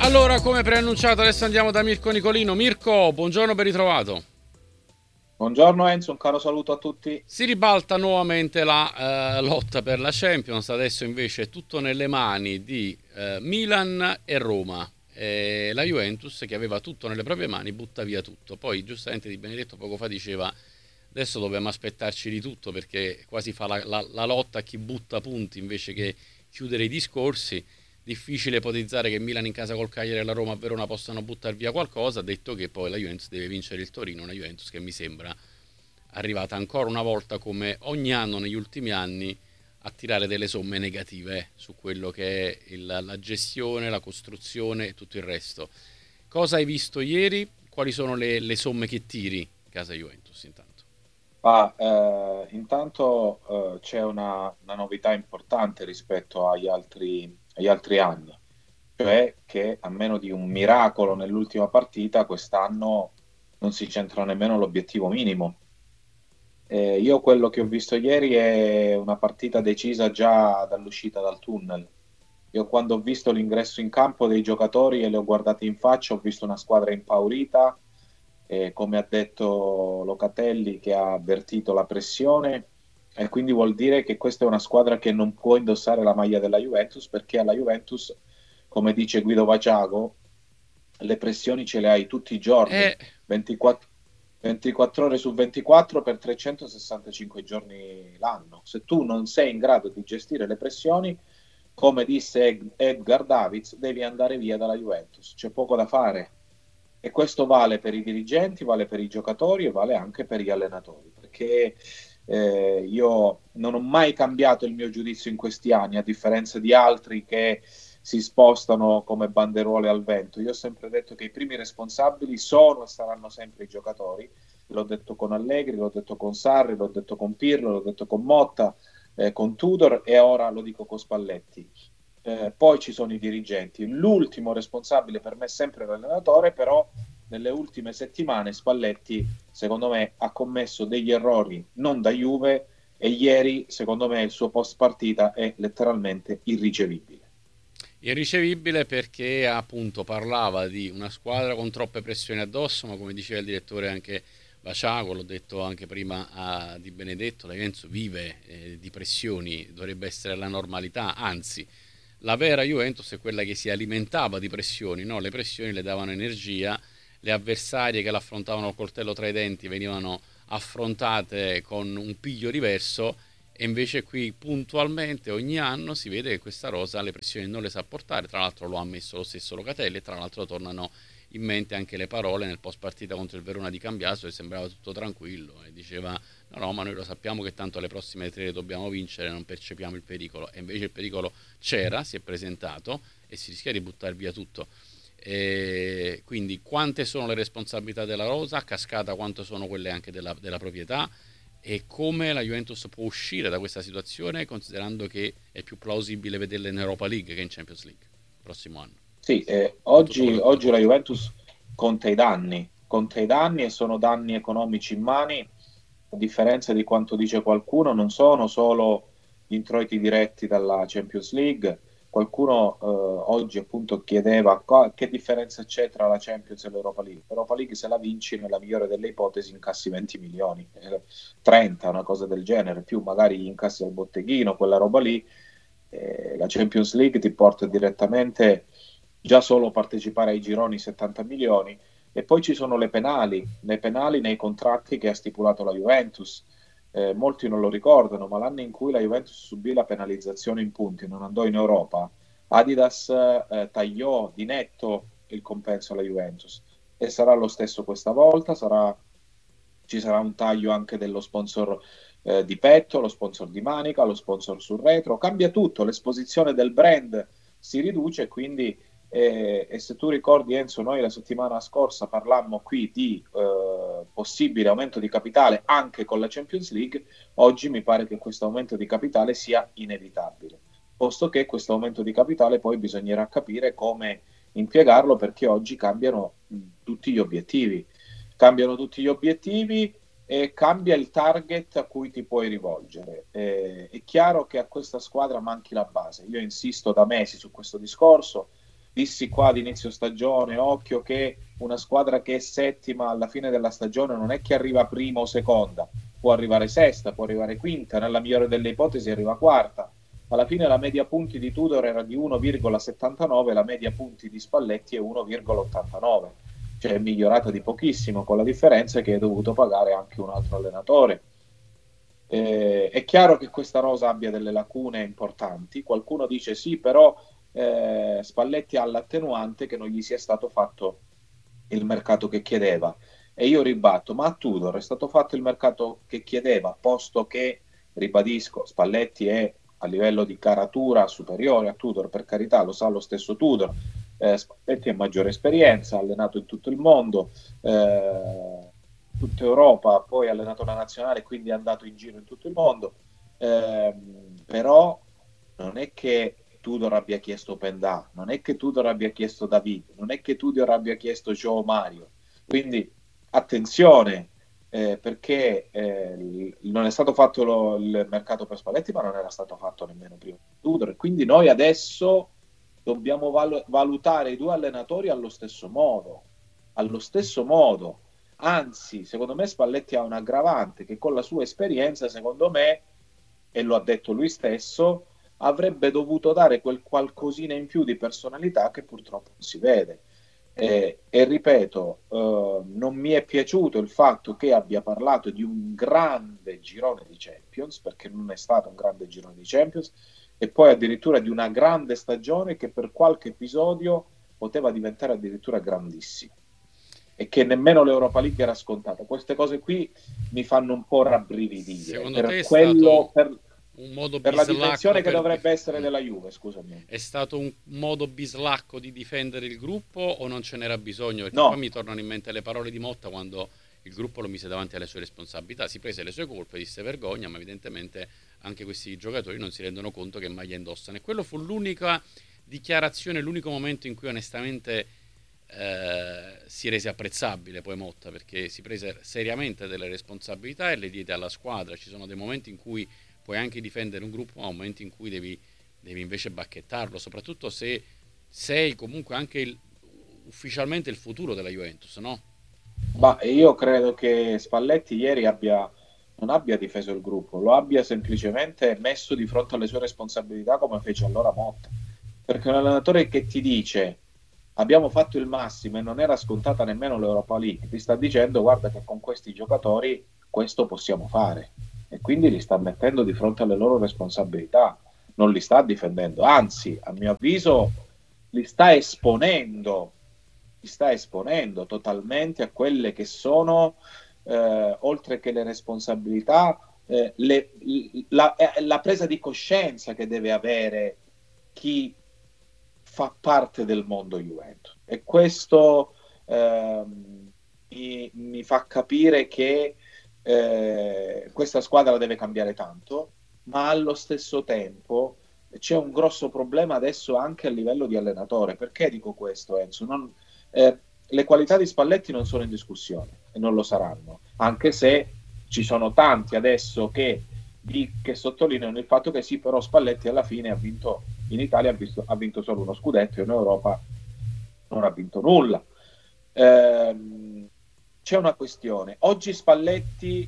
Allora, come preannunciato, adesso andiamo da Mirko Nicolino. Mirko, buongiorno, ben ritrovato. Buongiorno Enzo, un caro saluto a tutti. Si ribalta nuovamente la lotta per la Champions, adesso invece è tutto nelle mani di Milan e Roma. La Juventus, che aveva tutto nelle proprie mani, butta via tutto. Poi giustamente Di Benedetto poco fa diceva adesso dobbiamo aspettarci di tutto perché quasi fa la lotta a chi butta punti invece che chiudere i discorsi. Difficile ipotizzare che Milan in casa col Cagliari e la Roma a Verona possano buttare via qualcosa, detto che poi la Juventus deve vincere il Torino, una Juventus che mi sembra arrivata ancora una volta come ogni anno negli ultimi anni a tirare delle somme negative su quello che è la gestione, la costruzione e tutto il resto. Cosa hai visto ieri? Quali sono le somme che tiri in casa Juventus intanto? Intanto c'è una novità importante rispetto agli altri anni, cioè che a meno di un miracolo nell'ultima partita, quest'anno non si centra nemmeno l'obiettivo minimo. Io quello che ho visto ieri è una partita decisa già dall'uscita dal tunnel. Io quando ho visto l'ingresso in campo dei giocatori e li ho guardati in faccia, ho visto una squadra impaurita, come ha detto Locatelli, che ha avvertito la pressione, e quindi vuol dire che questa è una squadra che non può indossare la maglia della Juventus, perché alla Juventus, come dice Guido Vagiago, le pressioni ce le hai tutti i giorni, Eh, 24, 24 ore su 24 per 365 giorni l'anno. Se tu non sei in grado di gestire le pressioni, come disse Edgar Davids, devi andare via dalla Juventus. C'è poco da fare. E questo vale per i dirigenti, vale per i giocatori e vale anche per gli allenatori, perché io non ho mai cambiato il mio giudizio in questi anni, a differenza di altri che si spostano come banderole al vento. Io ho sempre detto che i primi responsabili sono e saranno sempre i giocatori. L'ho detto con Allegri, l'ho detto con Sarri, l'ho detto con Pirlo, l'ho detto con Motta, con Tudor e ora lo dico con Spalletti. Poi ci sono i dirigenti. L'ultimo responsabile per me è sempre l'allenatore, però nelle ultime settimane Spalletti, secondo me, ha commesso degli errori non da Juve e ieri, secondo me, il suo post partita è letteralmente irricevibile. irricevibile perché appunto parlava di una squadra con troppe pressioni addosso, ma come diceva il direttore anche Vaciaco, l'ho detto anche prima a Di Benedetto, la Juventus vive di pressioni, dovrebbe essere la normalità, anzi la vera Juventus è quella che si alimentava di pressioni, no? Le pressioni le davano energia, le avversarie che l'affrontavano col coltello tra i denti venivano affrontate con un piglio diverso e invece qui puntualmente ogni anno si vede che questa rosa le pressioni non le sa portare, tra l'altro lo ha ammesso lo stesso Locatelli e tra l'altro tornano in mente anche le parole nel post partita contro il Verona di Cambiaso e sembrava tutto tranquillo e diceva no no ma noi lo sappiamo che tanto le prossime tre le dobbiamo vincere, non percepiamo il pericolo e invece il pericolo c'era, si è presentato e si rischia di buttare via tutto. E quindi quante sono le responsabilità della rosa, a cascata quanto sono quelle anche della proprietà e come la Juventus può uscire da questa situazione considerando che è più plausibile vederla in Europa League che in Champions League il prossimo anno, Sì, con tutto oggi, quello che oggi la comporta. Juventus conta i danni e sono danni economici in mani, a differenza di quanto dice qualcuno, non sono solo gli introiti diretti dalla Champions League. Qualcuno oggi appunto chiedeva che differenza c'è tra la Champions e l'Europa League. L'Europa League se la vinci nella migliore delle ipotesi incassi 20 milioni, 30, una cosa del genere, più magari gli incassi al botteghino, quella roba lì. La Champions League ti porta direttamente già solo partecipare ai gironi 70 milioni e poi ci sono le penali nei contratti che ha stipulato la Juventus. Molti non lo ricordano, ma l'anno in cui la Juventus subì la penalizzazione in punti e non andò in Europa, Adidas tagliò di netto il compenso alla Juventus e sarà lo stesso questa volta, ci sarà un taglio anche dello sponsor di petto, lo sponsor di manica, lo sponsor sul retro, cambia tutto, l'esposizione del brand si riduce, quindi e se tu ricordi Enzo, noi la settimana scorsa parlammo qui di possibile aumento di capitale anche con la Champions League, oggi mi pare che questo aumento di capitale sia inevitabile, posto che questo aumento di capitale poi bisognerà capire come impiegarlo perché oggi tutti gli obiettivi, cambiano tutti gli obiettivi e cambia il target a cui ti puoi rivolgere. È chiaro che a questa squadra manchi la base. Io insisto da mesi su questo discorso. dissi qua ad inizio stagione, occhio che una squadra che è settima alla fine della stagione non è che arriva prima o seconda, può arrivare sesta, può arrivare quinta, nella migliore delle ipotesi arriva quarta. Alla fine la media punti di Tudor era di 1,79, la media punti di Spalletti è 1,89, cioè è migliorata di pochissimo, con la differenza che è dovuto pagare anche un altro allenatore. È chiaro che questa rosa abbia delle lacune importanti, qualcuno dice sì, però Spalletti ha l'attenuante che non gli sia stato fatto il mercato che chiedeva, e io ribatto, ma a Tudor è stato fatto il mercato che chiedeva, posto che, ribadisco, Spalletti è a livello di caratura superiore a Tudor, per carità, lo sa lo stesso Tudor. Spalletti ha maggiore esperienza, ha allenato in tutto il mondo, tutta Europa, poi ha allenato la nazionale, quindi è andato in giro in tutto il mondo. Però non è che Tudor abbia chiesto Pendà, non è che Tudor abbia chiesto David, non è che Tudor abbia chiesto Joe Mario. Quindi attenzione, perché non è stato fatto il mercato per Spalletti, ma non era stato fatto nemmeno prima di Tudor. Quindi noi adesso dobbiamo valutare i due allenatori allo stesso modo. Allo stesso modo. Anzi, secondo me Spalletti ha un aggravante che con la sua esperienza, secondo me, e lo ha detto lui stesso, avrebbe dovuto dare quel qualcosina in più di personalità che purtroppo non si vede. E ripeto, non mi è piaciuto il fatto che abbia parlato di un grande girone di Champions, perché non è stato un grande girone di Champions, e poi addirittura di una grande stagione che per qualche episodio poteva diventare addirittura grandissima e che nemmeno l'Europa League era scontata. Queste cose qui mi fanno un po' rabbrividire Secondo te per è quello, stato un modo per la bislacco dimensione che per dovrebbe essere della Juve, scusami. È stato un modo bislacco di difendere il gruppo o non ce n'era bisogno? Perché qua No, mi tornano in mente le parole di Motta quando il gruppo lo mise davanti alle sue responsabilità, si prese le sue colpe, disse vergogna, ma evidentemente anche questi giocatori non si rendono conto che maglia indossano. E quello fu l'unica dichiarazione, l'unico momento in cui onestamente si rese apprezzabile poi Motta, perché si prese seriamente delle responsabilità e le diede alla squadra. Ci sono dei momenti in cui puoi anche difendere un gruppo, ma momenti in cui devi invece bacchettarlo, soprattutto se sei comunque anche ufficialmente il futuro della Juventus, no? ma io credo che Spalletti ieri non abbia difeso il gruppo, lo abbia semplicemente messo di fronte alle sue responsabilità come fece allora Motta. Perché un allenatore che ti dice abbiamo fatto il massimo e non era scontata nemmeno l'Europa League, ti sta dicendo guarda che con questi giocatori questo possiamo fare, e quindi li sta mettendo di fronte alle loro responsabilità, non li sta difendendo, anzi a mio avviso li sta esponendo totalmente a quelle che sono, oltre che le responsabilità, la presa di coscienza che deve avere chi fa parte del mondo Juventus. E questo mi fa capire che questa squadra deve cambiare tanto, ma allo stesso tempo c'è un grosso problema adesso anche a livello di allenatore. Perché dico questo, Enzo? Le qualità di Spalletti non sono in discussione e non lo saranno, anche se ci sono tanti adesso che sottolineano il fatto che sì, però Spalletti alla fine ha vinto in Italia, ha vinto solo uno scudetto, e in Europa non ha vinto nulla. C'è una questione. Oggi Spalletti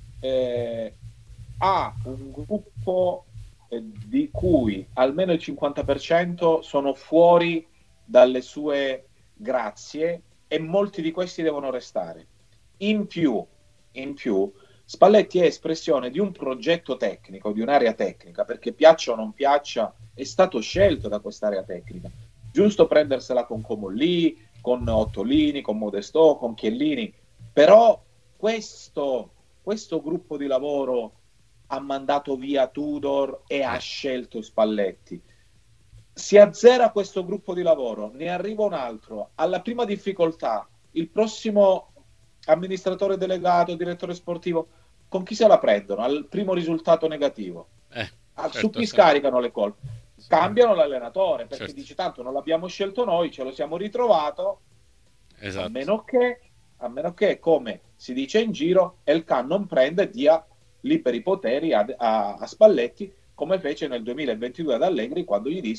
ha un gruppo di cui almeno il 50% sono fuori dalle sue grazie, e molti di questi devono restare. In più, Spalletti è espressione di un progetto tecnico, di un'area tecnica, perché piaccia o non piaccia, è stato scelto da quest'area tecnica. Giusto prendersela con Comolli, con Ottolini, con Modesto, con Chiellini, però questo gruppo di lavoro ha mandato via Tudor e ha scelto Spalletti. Si azzera questo gruppo di lavoro, ne arriva un altro, alla prima difficoltà, il prossimo amministratore delegato, direttore sportivo, con chi se la prendono? Al primo risultato negativo. Su Certo, chi scaricano le colpe? Cambiano l'allenatore, perché certo. dice tanto non l'abbiamo scelto noi, ce lo siamo ritrovato, a Esatto. meno che, come si dice in giro, Elkan non prende e dia liberi poteri a Spalletti, come fece nel 2022 ad Allegri, quando gli disse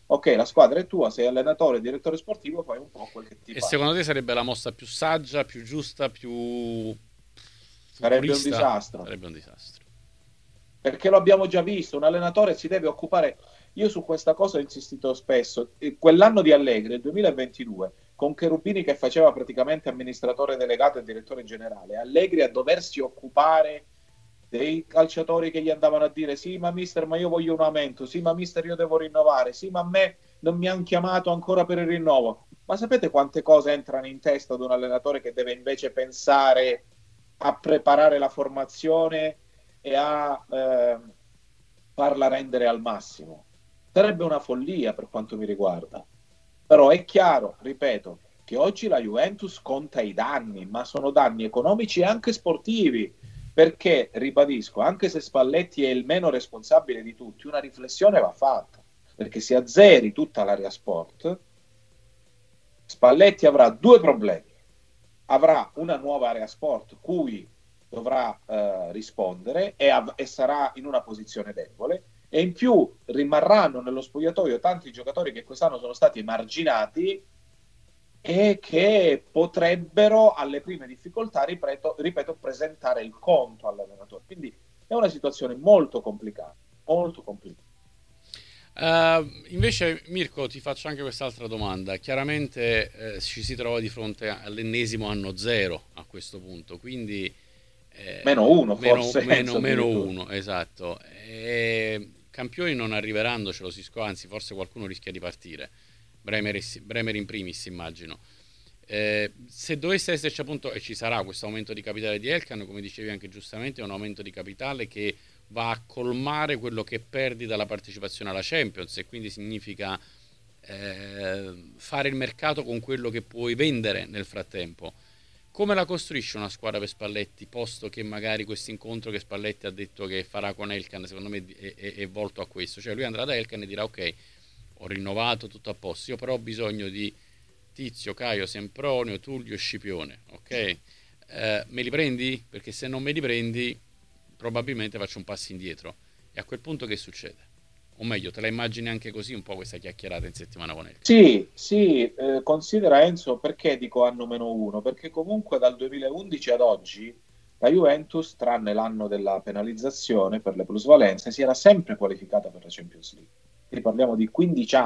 ok, la squadra è tua, sei allenatore, direttore sportivo, fai un po' quel che ti E pare. secondo te sarebbe la mossa più saggia, più giusta, più Sarebbe un futurista? disastro. Sarebbe un disastro. Perché lo abbiamo già visto, un allenatore si deve occupare. Io su questa cosa ho insistito spesso. Quell'anno di Allegri, il 2022, con Cherubini che faceva praticamente amministratore delegato e direttore generale, Allegri a doversi occupare dei calciatori che gli andavano a dire sì ma mister ma io voglio un aumento, sì ma mister io devo rinnovare, sì ma a me non mi hanno chiamato ancora per il rinnovo. Ma sapete quante cose entrano in testa ad un allenatore che deve invece pensare a preparare la formazione e a farla rendere al massimo? Sarebbe una follia per quanto mi riguarda. Però è chiaro, ripeto, che oggi la Juventus conta i danni, ma sono danni economici e anche sportivi, perché, ribadisco, anche se Spalletti è il meno responsabile di tutti, una riflessione va fatta, perché se azzeri tutta l'area sport, Spalletti avrà due problemi. Avrà una nuova area sport cui dovrà rispondere e sarà in una posizione debole, e in più rimarranno nello spogliatoio tanti giocatori che quest'anno sono stati emarginati e che potrebbero alle prime difficoltà, ripeto, presentare il conto all'allenatore. Quindi è una situazione molto complicata, molto complicata. Invece, Mirko, ti faccio anche quest'altra domanda. Chiaramente ci si trova di fronte all'ennesimo anno zero a questo punto, quindi Meno uno meno, forse, meno, Enzo, meno addirittura. uno, esatto. Campioni non arriveranno, ce lo si scova, anzi, forse qualcuno rischia di partire. Bremer in primis, immagino. Se dovesse esserci appunto, e ci sarà questo aumento di capitale di Elkan, come dicevi anche giustamente, è un aumento di capitale che va a colmare quello che perdi dalla partecipazione alla Champions, e quindi significa fare il mercato con quello che puoi vendere nel frattempo. Come la costruisce una squadra per Spalletti, posto che magari questo incontro che Spalletti ha detto che farà con Elkan, secondo me è volto a questo, cioè lui andrà da Elkan e dirà ok, ho rinnovato tutto a posto, io però ho bisogno di Tizio, Caio, Sempronio, Tullio e Scipione, ok? Me li prendi? Perché se non me li prendi probabilmente faccio un passo indietro. E a quel punto che succede? O meglio, te la immagini anche così un po' questa chiacchierata in settimana con Elkan? Sì, sì, considera Enzo, perché dico anno meno uno? Perché comunque dal 2011 ad oggi la Juventus, tranne l'anno della penalizzazione per le plusvalenze, si era sempre qualificata per la Champions League. Quindi parliamo di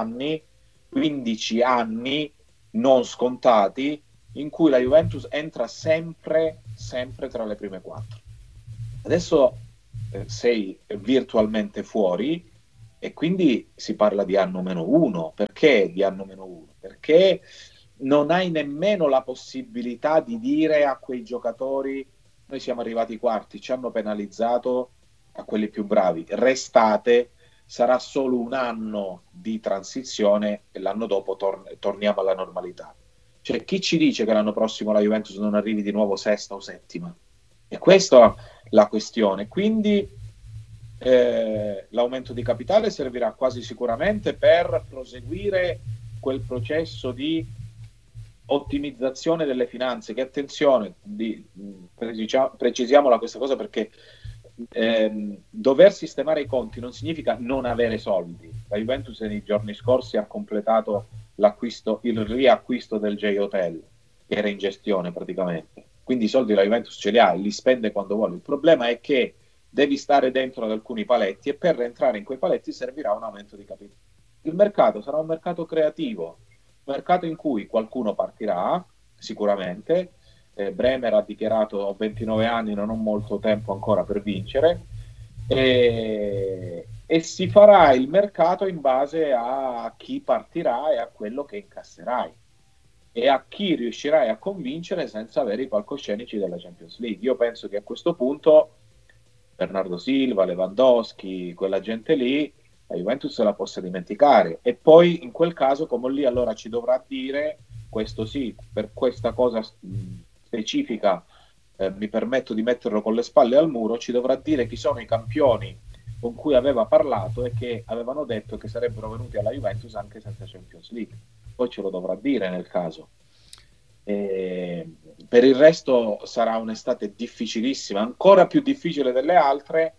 15 anni non scontati in cui la Juventus entra sempre, sempre tra le prime quattro. Adesso sei virtualmente fuori e quindi si parla di anno meno uno. Perché di anno meno uno? Perché non hai nemmeno la possibilità di dire a quei giocatori: noi siamo arrivati quarti, ci hanno penalizzato, a quelli più bravi, restate, sarà solo un anno di transizione e l'anno dopo torniamo alla normalità. Cioè, chi ci dice che l'anno prossimo la Juventus non arrivi di nuovo sesta o settima? E questa è la questione. Quindi l'aumento di capitale servirà quasi sicuramente per proseguire quel processo di ottimizzazione delle finanze. Che attenzione, precisiamola questa cosa, perché dover sistemare i conti non significa non avere soldi. La Juventus nei giorni scorsi ha completato il riacquisto del J-Hotel, che era in gestione praticamente. Quindi i soldi la Juventus ce li ha e li spende quando vuole. Il problema è che devi stare dentro ad alcuni paletti, e per entrare in quei paletti servirà un aumento di capitale. Il mercato sarà un mercato creativo, un mercato in cui qualcuno partirà sicuramente. Bremer ha dichiarato: ho 29 anni, non ho molto tempo ancora per vincere, e si farà il mercato in base a chi partirà e a quello che incasserai e a chi riuscirai a convincere senza avere i palcoscenici della Champions League. Io penso che a questo punto Bernardo Silva, Lewandowski, quella gente lì, la Juventus se la possa dimenticare, e poi in quel caso come lì allora ci dovrà dire, questo sì, per questa cosa specifica mi permetto di metterlo con le spalle al muro, ci dovrà dire chi sono i campioni con cui aveva parlato e che avevano detto che sarebbero venuti alla Juventus anche senza Champions League. Poi ce lo dovrà dire nel caso. Per il resto sarà un'estate difficilissima, ancora più difficile delle altre,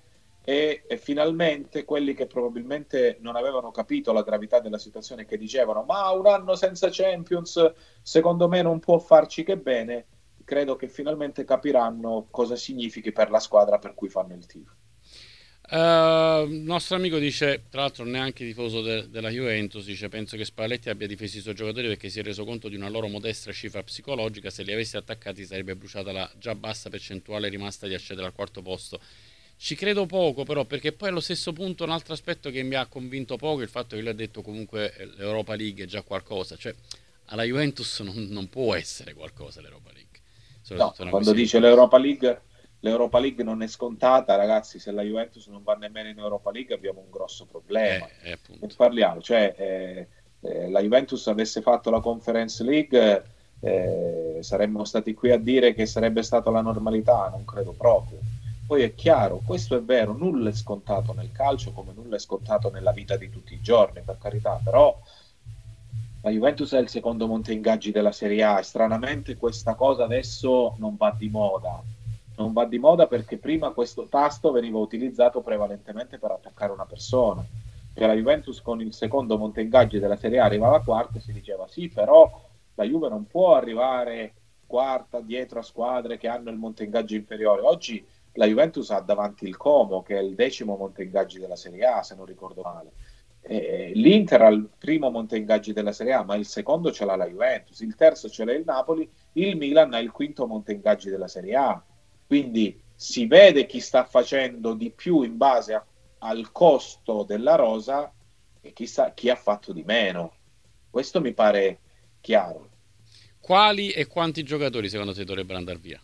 e finalmente quelli che probabilmente non avevano capito la gravità della situazione, che dicevano ma un anno senza Champions secondo me non può farci che bene, credo che finalmente capiranno cosa significhi per la squadra per cui fanno il tifo. Il nostro amico dice, tra l'altro neanche tifoso della Juventus, dice penso che Spalletti abbia difeso i suoi giocatori perché si è reso conto di una loro modesta cifra psicologica, se li avesse attaccati sarebbe bruciata la già bassa percentuale rimasta di accedere al quarto posto. Ci credo poco però, perché poi allo stesso punto un altro aspetto che mi ha convinto poco è il fatto che lui ha detto comunque l'Europa League è già qualcosa, cioè alla Juventus non può essere qualcosa l'Europa League, No, soprattutto una quando questione di dice l'Europa League non è scontata, ragazzi, se la Juventus non va nemmeno in Europa League abbiamo un grosso problema. Ne appunto. parliamo, cioè la Juventus avesse fatto la Conference League, saremmo stati qui a dire che sarebbe stata la normalità, non credo proprio. Poi è chiaro, questo è vero, nulla è scontato nel calcio come nulla è scontato nella vita di tutti i giorni, per carità, però la Juventus è il secondo monte ingaggi della Serie A e stranamente questa cosa adesso non va di moda. Non va di moda perché prima questo tasto veniva utilizzato prevalentemente per attaccare una persona. Cioè la Juventus con il secondo monte ingaggi della Serie A arrivava quarta e si diceva sì, però la Juve non può arrivare quarta dietro a squadre che hanno il monte ingaggi inferiore. Oggi la Juventus ha davanti il Como, che è il decimo monte ingaggi della Serie A, se non ricordo male. L'Inter ha il primo monte ingaggi della Serie A, ma il secondo ce l'ha la Juventus, il terzo ce l'ha il Napoli, il Milan ha il quinto monte ingaggi della Serie A. Quindi si vede chi sta facendo di più in base al costo della rosa e chi ha fatto di meno. Questo mi pare chiaro. Quali e quanti giocatori secondo te dovrebbero andare via?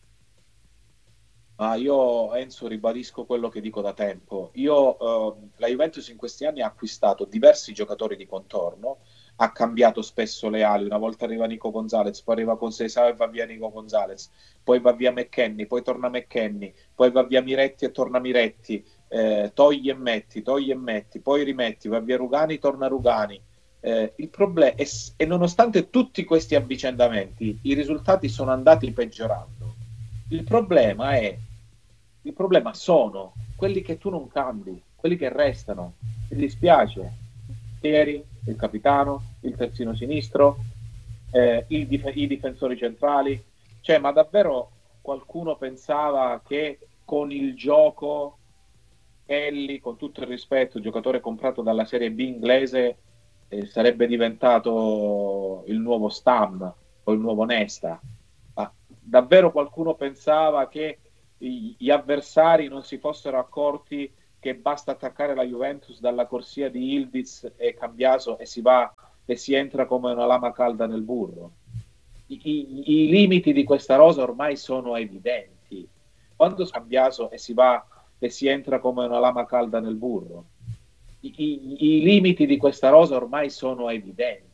Ma io, Enzo, ribadisco quello che dico da tempo. La Juventus in questi anni ha acquistato diversi giocatori di contorno, ha cambiato spesso le ali. Una volta arriva Nico Gonzalez, poi arriva con Seisao e va via Nico Gonzalez, poi va via McKennie, poi torna McKennie, poi va via Miretti e torna Miretti, togli e metti, poi rimetti, va via Rugani, torna Rugani. Il problema è, e nonostante tutti questi avvicendamenti, i risultati sono andati peggiorando. Il problema è il problema sono quelli che tu non cambi, quelli che restano. Mi dispiace. Ieri, il capitano, il terzino sinistro, i difensori centrali. Cioè, ma davvero qualcuno pensava che con il gioco Kelly, con tutto il rispetto, il giocatore comprato dalla Serie B inglese, sarebbe diventato il nuovo Stam o il nuovo Nesta? Ma davvero qualcuno pensava che gli avversari non si fossero accorti che basta attaccare la Juventus dalla corsia di Ildiz e Cambiaso e si va e si entra come una lama calda nel burro? I limiti di questa rosa ormai sono evidenti. Quando Cambiaso e si va e si entra come una lama calda nel burro, i limiti di questa rosa ormai sono evidenti.